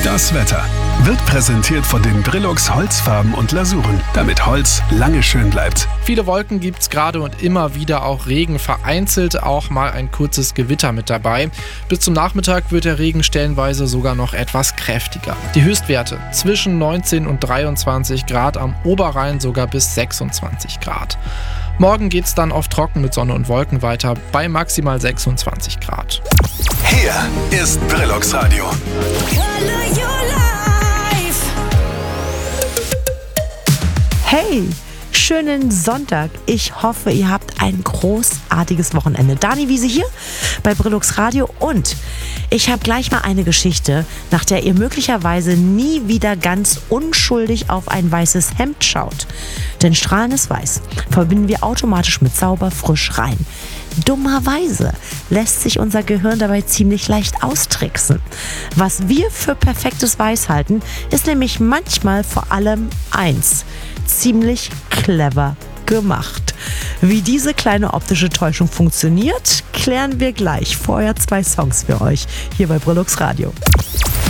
Das Wetter wird präsentiert von den Brillux Holzfarben und Lasuren, damit Holz lange schön bleibt. Viele Wolken gibt's gerade und immer wieder auch Regen, vereinzelt auch mal ein kurzes Gewitter mit dabei. Bis zum Nachmittag wird der Regen stellenweise sogar noch etwas kräftiger. Die Höchstwerte zwischen 19 und 23 Grad, am Oberrhein sogar bis 26 Grad. Morgen geht's dann oft trocken mit Sonne und Wolken weiter bei maximal 26 Grad. Hier ist Brillux Radio. Hey, schönen Sonntag. Ich hoffe, ihr habt ein großartiges Wochenende. Dani Wiese hier bei Brillux Radio und ich habe gleich mal eine Geschichte, nach der ihr möglicherweise nie wieder ganz unschuldig auf ein weißes Hemd schaut. Denn strahlendes Weiß verbinden wir automatisch mit sauber, frisch, rein. Dummerweise lässt sich unser Gehirn dabei ziemlich leicht austricksen. Was wir für perfektes Weiß halten, ist nämlich manchmal vor allem eins: ziemlich clever gemacht. Wie diese kleine optische Täuschung funktioniert, klären wir gleich. Vorher 2 Songs für euch hier bei Brillux Radio.